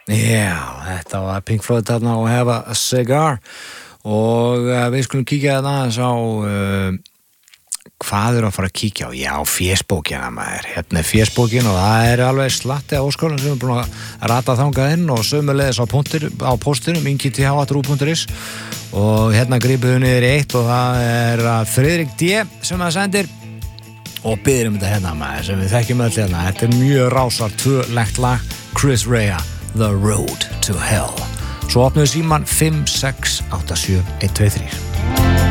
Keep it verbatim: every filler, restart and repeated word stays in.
Já, þetta var Pink Floyd þarna og Have a Cigar og uh, við skulum kíkja aðeins á uh, hvað eru að fara að kíkja á? Já, fésbókina maður, hérna er fésbókin og það er alveg slatti á óskólum sem er búin að rata þangað inn og sömuleiðis á, punktir, á póstinum inkyth at ruv punktur is og hérna grípuðu niður í eitt og það er Friðrik D. sem það sendir og biður um þetta hérna maður sem við þekkjum öll hérna, þetta er mjög rásar tvölegt lag, Chris Rea The Road to Hell. Svo opnuðu síman fimm sex átta sjö eitt tvö þrjú.